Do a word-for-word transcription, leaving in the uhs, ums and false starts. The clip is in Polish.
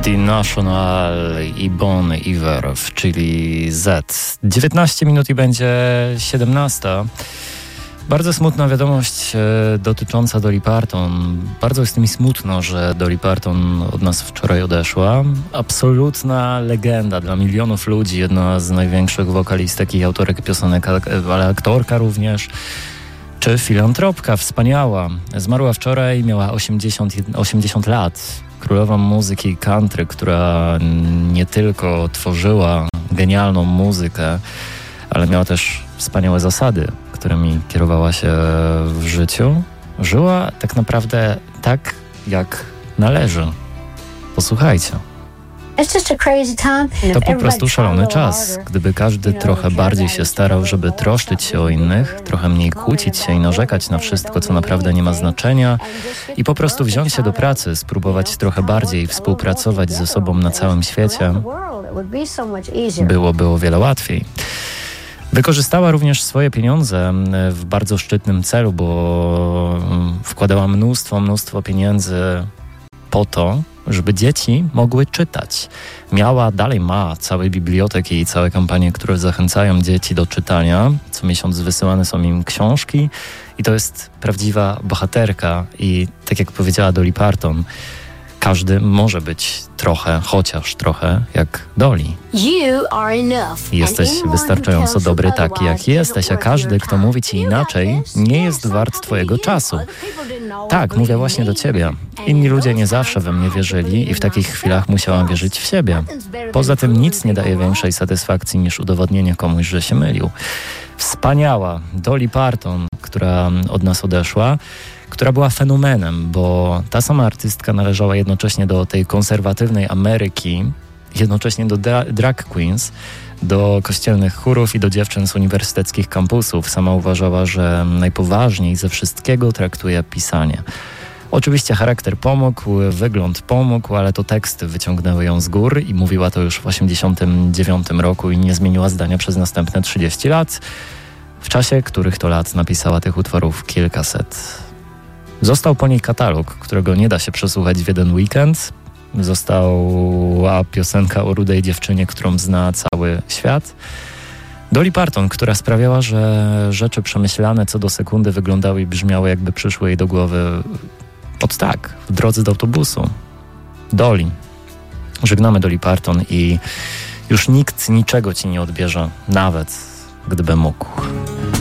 The National i Bon Iver, czyli Z. dziewiętnaście minut i będzie siedemnasta. Bardzo smutna wiadomość e, dotycząca Dolly Parton. Bardzo jest mi smutno, że Dolly Parton od nas wczoraj odeszła. Absolutna legenda dla milionów ludzi, jedna z największych wokalistek i autorek piosenek, ale aktorka również. Czy filantropka, wspaniała. Zmarła wczoraj, miała osiemdziesiąt, osiemdziesiąt lat. Królowa muzyki country, która nie tylko tworzyła genialną muzykę, ale miała też wspaniałe zasady, którymi kierowała się w życiu. Żyła tak naprawdę tak, jak należy. Posłuchajcie. To po prostu szalony czas. Gdyby każdy trochę bardziej się starał, żeby troszczyć się o innych, trochę mniej kłócić się i narzekać na wszystko, co naprawdę nie ma znaczenia i po prostu wziąć się do pracy, spróbować trochę bardziej współpracować ze sobą na całym świecie, byłoby o wiele łatwiej. Wykorzystała również swoje pieniądze w bardzo szczytnym celu, bo wkładała mnóstwo, mnóstwo pieniędzy po to, żeby dzieci mogły czytać. Miała, dalej ma całe biblioteki i całe kampanie, które zachęcają dzieci do czytania. Co miesiąc wysyłane są im książki i to jest prawdziwa bohaterka i tak jak powiedziała Dolly Parton, każdy może być trochę, chociaż trochę jak Dolly. Jesteś wystarczająco dobry taki, jak jesteś, a każdy, kto mówi ci inaczej, nie jest wart twojego czasu. Tak, mówię właśnie do ciebie. Inni ludzie nie zawsze we mnie wierzyli i w takich chwilach musiałam wierzyć w siebie. Poza tym nic nie daje większej satysfakcji niż udowodnienie komuś, że się mylił. Wspaniała Dolly Parton, która od nas odeszła, która była fenomenem, bo ta sama artystka należała jednocześnie do tej konserwatywnej Ameryki, jednocześnie do dra- drag queens, do kościelnych chórów i do dziewczyn z uniwersyteckich kampusów. Sama uważała, że najpoważniej ze wszystkiego traktuje pisanie. Oczywiście charakter pomógł, wygląd pomógł, ale to teksty wyciągnęły ją z gór i mówiła to już w osiemdziesiątym dziewiątym roku i nie zmieniła zdania przez następne trzydzieści lat, w czasie których to lat napisała tych utworów kilkaset. Został po niej katalog, którego nie da się przesłuchać w jeden weekend. Została piosenka o rudej dziewczynie, którą zna cały świat. Dolly Parton, która sprawiała, że rzeczy przemyślane co do sekundy wyglądały i brzmiały, jakby przyszły jej do głowy od tak, w drodze do autobusu. Dolly. Żegnamy Dolly Parton i już nikt niczego ci nie odbierze, nawet gdyby mógł.